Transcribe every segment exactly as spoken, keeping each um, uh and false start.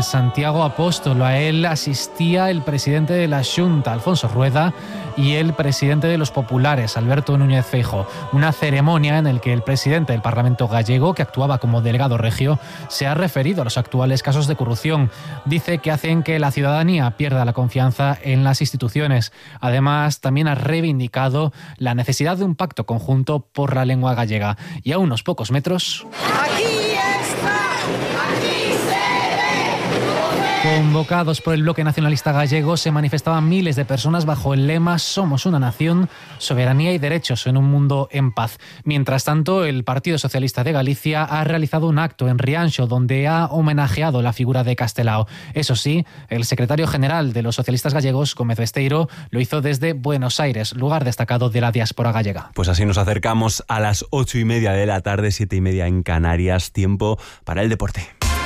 Santiago Apóstolo. A él asistía el presidente de la Xunta, Alfonso Rueda, y el presidente de los populares, Alberto Núñez Feijóo. Una ceremonia en la que el presidente del Parlamento gallego, que actuaba como delegado regio, se ha referido a los actuales casos de corrupción. Dice que hacen que la ciudadanía pierda la confianza en las instituciones. Además, también ha reivindicado la necesidad de un pacto conjunto por la lengua gallega. Y a unos pocos metros... ¡Aquí está! ¡Aquí se ve! Convocados por el Bloque Nacionalista Gallego, se manifestaban miles de personas bajo el lema «Somos una nación, soberanía y derechos en un mundo en paz». Mientras tanto, el Partido Socialista de Galicia ha realizado un acto en Rianxo donde ha homenajeado la figura de Castelao. Eso sí, el secretario general de los socialistas gallegos, Gómez Besteiro, lo hizo desde Buenos Aires, lugar destacado de la diáspora gallega. Pues así nos acercamos a las ocho y media de la tarde, siete y media en Canarias. Tiempo para el deporte.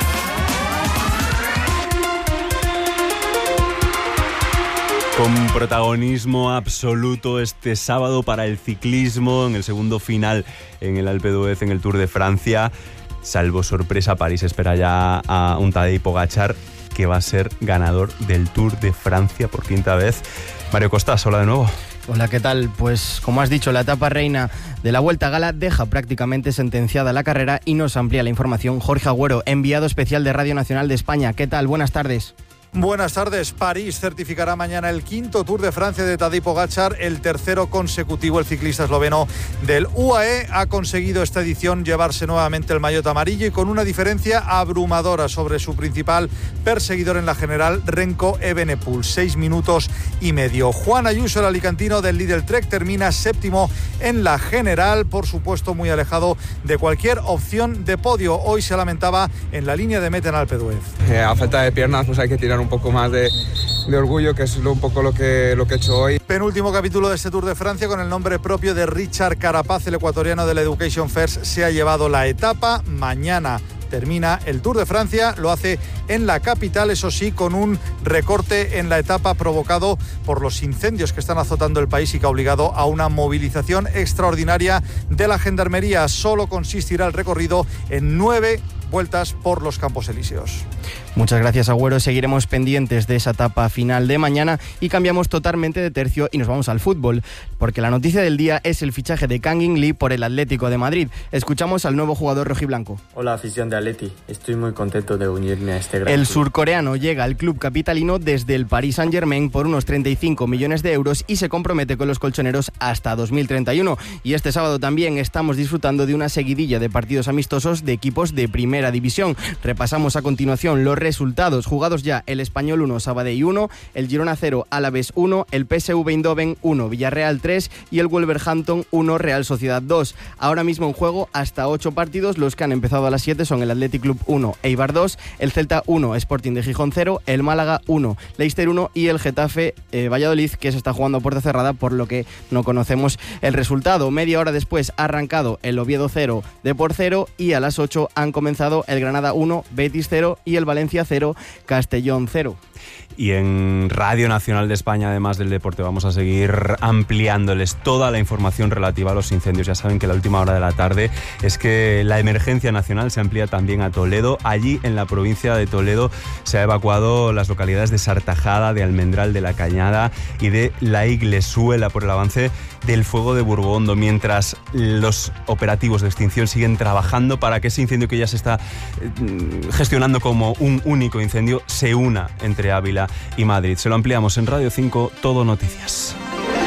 Con protagonismo absoluto este sábado para el ciclismo, en el segundo final en el Alpe d'Huez, en el Tour de Francia. Salvo sorpresa, París espera ya a un Tadej Pogačar, que va a ser ganador del Tour de Francia por quinta vez. Mario Costas, hola de nuevo. Hola, ¿qué tal? Pues como has dicho, la etapa reina de la Vuelta a Gala deja prácticamente sentenciada la carrera y nos amplía la información Jorge Agüero, enviado especial de Radio Nacional de España. ¿Qué tal? Buenas tardes. Buenas tardes. París certificará mañana el quinto Tour de Francia de Tadej Pogačar, el tercero consecutivo. El ciclista esloveno del U A E ha conseguido esta edición llevarse nuevamente el maillot amarillo y con una diferencia abrumadora sobre su principal perseguidor en la general, Remco Evenepoel, seis minutos y medio. Juan Ayuso, el alicantino del Lidl Trek, termina séptimo en la general, por supuesto muy alejado de cualquier opción de podio. Hoy se lamentaba en la línea de meta en Alpe d'Huez. Eh, a falta de piernas, pues hay que tirar un poco más de, de orgullo, que es lo, un poco lo que, lo que he hecho hoy. Penúltimo capítulo de este Tour de Francia con el nombre propio de Richard Carapaz, el ecuatoriano del Education First, se ha llevado la etapa. Mañana termina el Tour de Francia, lo hace en la capital, eso sí, con un recorte en la etapa provocado por los incendios que están azotando el país y que ha obligado a una movilización extraordinaria de la Gendarmería. Solo consistirá el recorrido en nueve vueltas por los Campos Elíseos. Muchas gracias, Agüero. Seguiremos pendientes de esa etapa final de mañana y cambiamos totalmente de tercio y nos vamos al fútbol, porque la noticia del día es el fichaje de Kang In Lee por el Atlético de Madrid. Escuchamos al nuevo jugador rojiblanco. Hola, afición de Atleti. Estoy muy contento de unirme a este gran El club. surcoreano llega al club capitalino desde el Paris Saint-Germain por unos treinta y cinco millones de euros y se compromete con los colchoneros hasta dos mil treinta y uno. Y este sábado también estamos disfrutando de una seguidilla de partidos amistosos de equipos de primera división. Repasamos a continuación los resultados jugados ya: el Español uno, Sabadell uno, el Girona cero, Alavés uno, el P S V Eindhoven uno, Villarreal tres y el Wolverhampton uno, Real Sociedad dos. Ahora mismo en juego hasta ocho partidos. Los que han empezado a las siete son el Athletic Club uno, Eibar dos, el Celta uno, Sporting de Gijón cero, el Málaga uno, Leicester uno y el Getafe eh, Valladolid, que se está jugando a puerta cerrada, por lo que no conocemos el resultado. Media hora después ha arrancado el Oviedo cero, Depor cero y a las ocho han comenzado el Granada uno, Betis cero y el Valencia cero, Castellón cero. Y en Radio Nacional de España, además del deporte, vamos a seguir ampliándoles toda la información relativa a los incendios. Ya saben que la última hora de la tarde es que la emergencia nacional se amplía también a Toledo. Allí, en la provincia de Toledo, se ha evacuado las localidades de Sartajada, de Almendral de la Cañada y de La Iglesuela por el avance del fuego de Burgondo, mientras los operativos de extinción siguen trabajando para que ese incendio que ya se está gestionando como un único incendio se una entre Ávila y Madrid. Se lo ampliamos en Radio cinco, Todo Noticias.